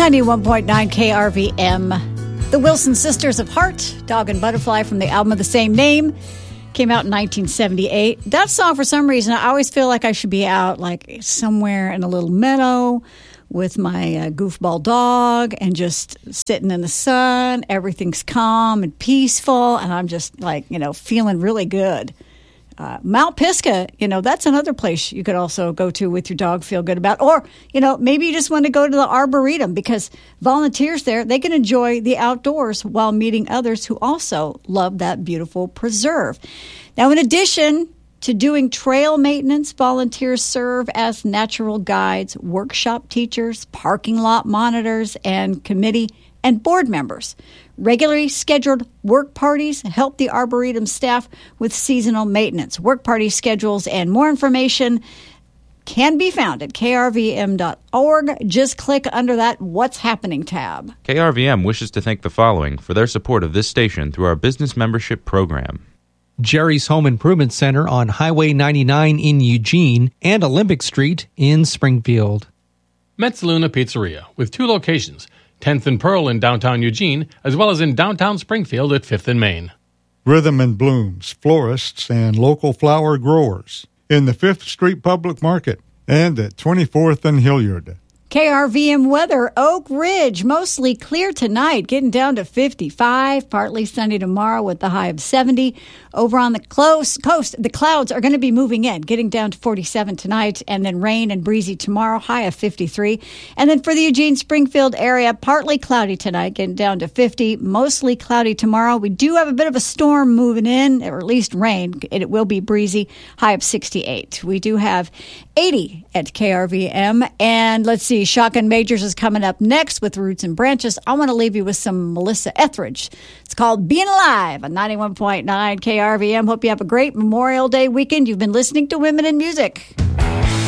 91.9 KRVM. The Wilson Sisters of Heart, Dog and Butterfly from the album of the same name, came out in 1978. That song, for some reason, I always feel like I should be out like somewhere in a little meadow with my goofball dog and just sitting in the sun. Everything's calm and peaceful, and I'm just like, feeling really good. Mount Pisgah, that's another place you could also go to with your dog, feel good about. Or, maybe you just want to go to the Arboretum because volunteers there, they can enjoy the outdoors while meeting others who also love that beautiful preserve. Now, in addition to doing trail maintenance, volunteers serve as natural guides, workshop teachers, parking lot monitors, and committee and board members. Regularly scheduled work parties help the Arboretum staff with seasonal maintenance. Work party schedules and more information can be found at krvm.org. Just click under that What's Happening tab. KRVM wishes to thank the following for their support of this station through our business membership program. Jerry's Home Improvement Center on Highway 99 in Eugene and Olympic Street in Springfield. Metzaluna Pizzeria with 2 locations, 10th and Pearl in downtown Eugene, as well as in downtown Springfield at 5th and Main. Rhythm and Blooms, florists and local flower growers in the 5th Street Public Market and at 24th and Hilliard. KRVM weather, Oak Ridge, mostly clear tonight, getting down to 55, partly sunny tomorrow with the high of 70. Over on the coast, the clouds are going to be moving in, getting down to 47 tonight, and then rain and breezy tomorrow, high of 53. And then for the Eugene-Springfield area, partly cloudy tonight, getting down to 50, mostly cloudy tomorrow. We do have a bit of a storm moving in, or at least rain. It will be breezy, high of 68. We do have 80 at KRVM, and let's see, Shotgun Majors is coming up next with Roots and Branches. I want to leave you with some Melissa Etheridge. It's called Being Alive on 91.9 KRVM. Hope you have a great Memorial Day weekend. You've been listening to Women in Music.